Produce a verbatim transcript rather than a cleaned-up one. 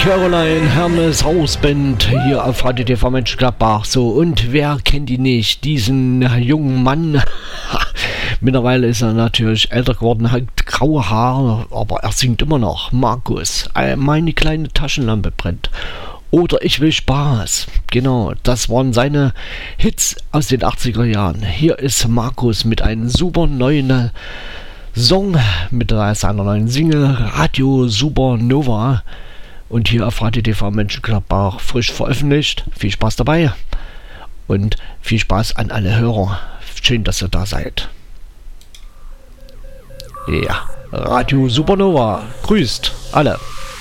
Caroline Hermes Hausband hier auf Radio T V Mönchengladbach. So, und wer kennt ihn nicht? Diesen jungen Mann. Mittlerweile ist er natürlich älter geworden, hat graue Haare, aber er singt immer noch. Markus, meine kleine Taschenlampe brennt. Oder Ich will Spaß. Genau, das waren seine Hits aus den achtziger Jahren. Hier ist Markus mit einem super neuen Song, mit seiner neuen Single Radio Supernova. Und hier auf Radio T V Mönchengladbach frisch veröffentlicht. Viel Spaß dabei und viel Spaß an alle Hörer. Schön, dass ihr da seid. Ja, Radio Supernova grüßt alle.